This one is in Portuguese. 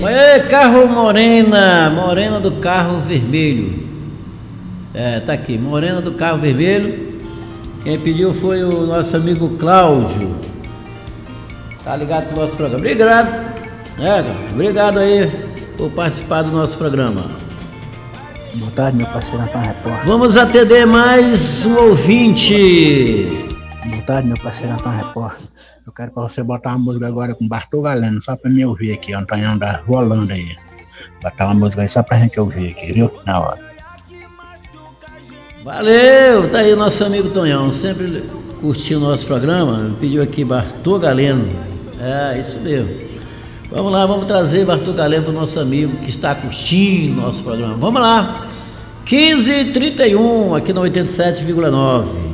Aê, carro Morena do carro vermelho. Tá aqui, Morena do carro vermelho. Quem pediu foi o nosso amigo Cláudio. Tá ligado com o nosso programa. Obrigado aí por participar do nosso programa. Boa tarde, meu parceiro Antônio Repórter. Vamos atender mais um ouvinte. Boa tarde, meu parceiro Antônio Repórter. Eu quero pra você botar uma música agora com Bartô Galeno, só pra me ouvir aqui, Antônio da Rolando aí. Botar uma música aí só pra gente ouvir aqui, viu? Na hora. Valeu, tá aí o nosso amigo Tonhão, sempre curtiu o nosso programa, pediu aqui Bartô Galeno. Isso mesmo. Vamos lá, vamos trazer Bartô Galeno para o nosso amigo que está curtindo o nosso programa. Vamos lá, 15h31 aqui na 87,9.